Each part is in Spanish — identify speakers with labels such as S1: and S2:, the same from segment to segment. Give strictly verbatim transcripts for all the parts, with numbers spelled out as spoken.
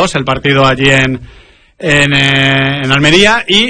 S1: dos el partido allí en en, eh, en Almería y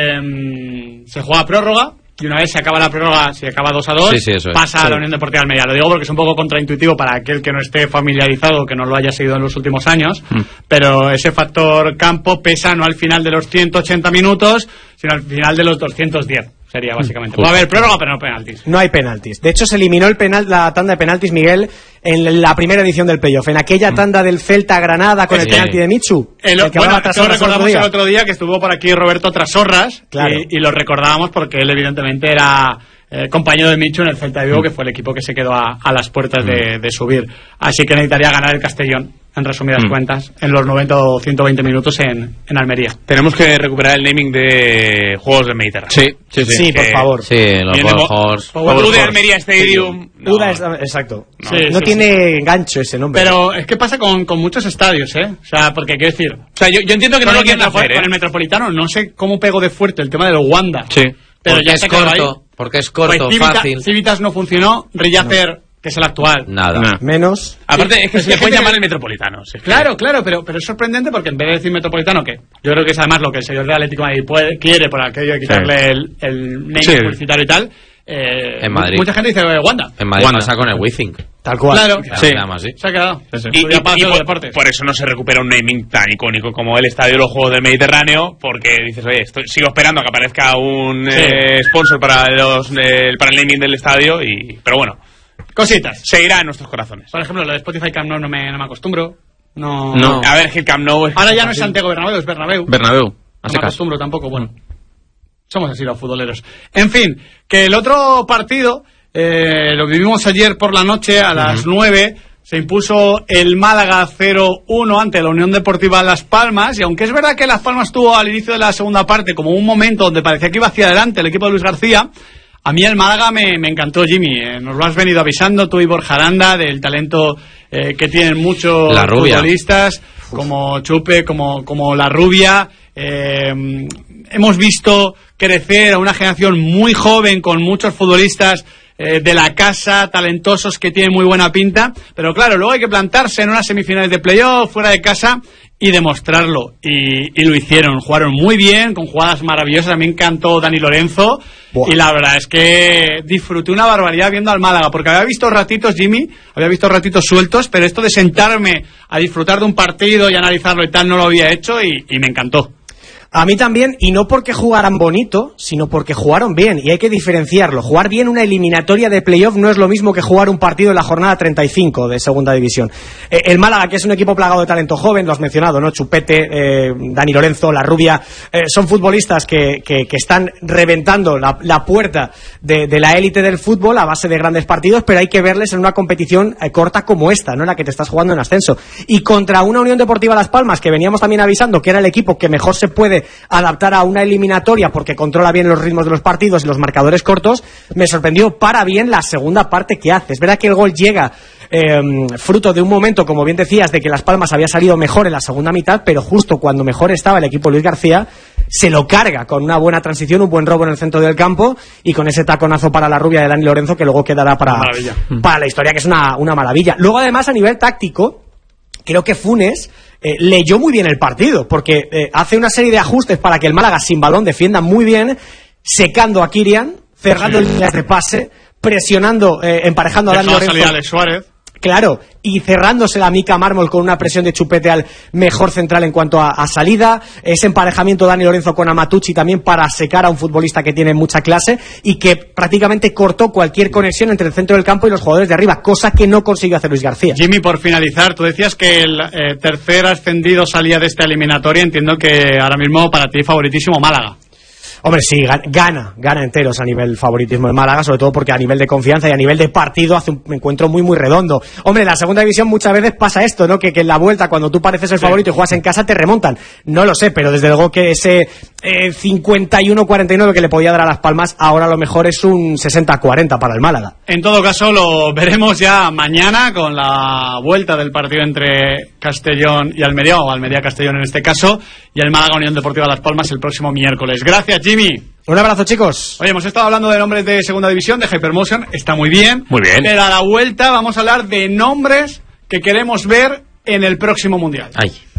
S1: eh, se juega a prórroga. Y una vez se acaba la prórroga, si acaba dos a dos,
S2: sí, sí, eso es.
S1: pasa
S2: sí.
S1: a la Unión Deportiva Almería. Lo digo porque es un poco contraintuitivo para aquel que no esté familiarizado, que no lo haya seguido en los últimos años, mm. pero ese factor campo pesa no al final de los ciento ochenta minutos, sino al final de los doscientos diez. Sería básicamente. Puede haber prórroga, pero no penaltis.
S3: No hay penaltis. De hecho, se eliminó el penal, la tanda de penaltis, Miguel, en la primera edición del playoff. En aquella tanda del Celta-Granada con sí. el penalti de Michu.
S1: El, el que bueno, lo recordamos el otro día, que estuvo por aquí Roberto Trasorras. Claro. Y, y lo recordábamos porque él, evidentemente, era eh, compañero de Michu en el Celta de Vigo, mm. que fue el equipo que se quedó a, a las puertas mm. de, de subir. Así que necesitaría ganar el Castellón, en resumidas mm. cuentas, en los noventa o ciento veinte minutos en, en Almería.
S4: Tenemos que recuperar el naming de Juegos del Mediterráneo.
S2: Sí, sí, sí,
S3: sí por favor.
S2: Sí, los Juegos.
S4: U de Almería Stadium.
S3: No. Es, exacto.
S4: No,
S3: sí, no
S4: sí,
S3: tiene sí. gancho ese nombre.
S1: Pero es que pasa con, con muchos estadios, ¿eh? O sea, porque quiero decir.
S4: O sea, yo, yo entiendo que no lo quieren hacer, ¿eh?
S1: Con el Metropolitano, no sé cómo pego de fuerte el tema del Wanda.
S2: Sí.
S1: Pero
S2: porque
S1: ya
S2: es corto. Porque es corto,
S1: pues Civita,
S2: fácil.
S1: Civitas no funcionó, Riacer. No. Que es el actual.
S2: Nada.
S3: Nah. Menos.
S4: Aparte, es que se le puede llamar el Metropolitano. Si es
S1: claro,
S4: que...
S1: claro, pero, pero es sorprendente porque en vez de decir Metropolitano, que yo creo que es además lo que el señor de Atlético de Madrid puede, quiere por aquello de quitarle sí. el, el name sí. publicitario y tal. Eh,
S2: en Madrid.
S1: Mucha gente dice eh, Wanda.
S2: En Madrid
S4: Wanda.
S2: pasa con el Withink.
S3: Tal cual.
S1: Claro,
S2: sí. Sí.
S1: Se ha quedado.
S4: Sí, sí. Y, y, y por, por eso no se recupera un naming tan icónico como el Estadio de los Juegos del Mediterráneo, porque dices, oye, estoy, sigo esperando a que aparezca un sí. eh, sponsor para, los, eh, para el naming del estadio, y pero bueno.
S1: Cositas.
S4: Seguirá en nuestros corazones.
S1: Por ejemplo, lo de Spotify Camp Nou no me, no me acostumbro. No.
S4: no. A ver, el Camp Nou es...
S1: Ahora ya no es Santiago Bernabéu, es Bernabéu.
S2: Bernabéu.
S1: No me acostumbro tampoco, bueno. Somos así los futboleros. En fin, que el otro partido eh, lo vivimos ayer por la noche a las nueve. Uh-huh. Se impuso el Málaga cero uno ante la Unión Deportiva Las Palmas. Y aunque es verdad que Las Palmas tuvo al inicio de la segunda parte como un momento donde parecía que iba hacia adelante el equipo de Luis García, a mí el Málaga me, me encantó, Jimmy. Eh, nos lo has venido avisando tú y Borja Aranda del talento eh, que tienen muchos futbolistas, como Chupe, como, como La Rubia. Eh, hemos visto crecer a una generación muy joven con muchos futbolistas eh, de la casa, talentosos, que tienen muy buena pinta. Pero claro, luego hay que plantarse en unas semifinales de playoff, fuera de casa, y demostrarlo. Y, y lo hicieron. Jugaron muy bien, con jugadas maravillosas. A mí me encantó Dani Lorenzo. Buah. Y la verdad es que disfruté una barbaridad viendo al Málaga, porque había visto ratitos, Jimmy, había visto ratitos sueltos, pero esto de sentarme a disfrutar de un partido y analizarlo y tal, no lo había hecho, y, y me encantó.
S3: A mí también, y no porque jugaran bonito, sino porque jugaron bien, y hay que diferenciarlo. Jugar bien una eliminatoria de playoff no es lo mismo que jugar un partido en la jornada treinta y cinco de segunda división. Eh, el Málaga, que es un equipo plagado de talento joven, lo has mencionado, ¿no? Chupete, eh, Dani Lorenzo, La Rubia, eh, son futbolistas que, que, que están reventando la, la puerta de, de la élite del fútbol a base de grandes partidos, pero hay que verles en una competición eh, corta como esta, ¿no? En la que te estás jugando en ascenso. Y contra una Unión Deportiva Las Palmas, que veníamos también avisando que era el equipo que mejor se puede adaptar a una eliminatoria porque controla bien los ritmos de los partidos y los marcadores cortos, me sorprendió para bien la segunda parte que hace. Es verdad que el gol llega eh, fruto de un momento, como bien decías, de que Las Palmas había salido mejor en la segunda mitad, pero justo cuando mejor estaba el equipo Luis García, se lo carga con una buena transición, un buen robo en el centro del campo, y con ese taconazo para La Rubia de Dani Lorenzo, que luego quedará para, para la historia, que es una, una maravilla. Luego, además, a nivel táctico, creo que Funes eh, leyó muy bien el partido, porque eh, hace una serie de ajustes para que el Málaga sin balón defienda muy bien, secando a Kirian, cerrando sí. líneas de pase, presionando, eh, emparejando a Dani Lorenzo.
S1: Salida Alex Suárez.
S3: Claro, y cerrándose la Mica Mármol con una presión de Chupete al mejor central en cuanto a, a salida. Ese emparejamiento de Dani Lorenzo con Amatucci también para secar a un futbolista que tiene mucha clase y que prácticamente cortó cualquier conexión entre el centro del campo y los jugadores de arriba, cosa que no consiguió hacer Luis García.
S1: Jimmy, por finalizar, tú decías que el eh, tercer ascendido salía de esta eliminatoria. Entiendo que ahora mismo para ti favoritísimo Málaga.
S3: Hombre, sí, gana, gana enteros a nivel favoritismo de Málaga, sobre todo porque a nivel de confianza y a nivel de partido hace un encuentro muy, muy redondo. Hombre, en la segunda división muchas veces pasa esto, ¿no? Que, que en la vuelta, cuando tú pareces el favorito y juegas en casa, te remontan. No lo sé, pero desde luego que ese eh, cincuenta y uno cuarenta y nueve que le podía dar a Las Palmas, ahora a lo mejor es un sesenta cuarenta para el Málaga.
S1: En todo caso, lo veremos ya mañana con la vuelta del partido entre Castellón y Almería, o Almería-Castellón en este caso, y el Málaga Unión Deportiva Las Palmas el próximo miércoles. Gracias, Jimmy.
S3: Un abrazo, chicos.
S1: Oye, hemos estado hablando de nombres de segunda división, de Hypermotion, está muy bien.
S4: Muy bien.
S1: Pero a la vuelta vamos a hablar de nombres que queremos ver en el próximo Mundial.
S2: Ay.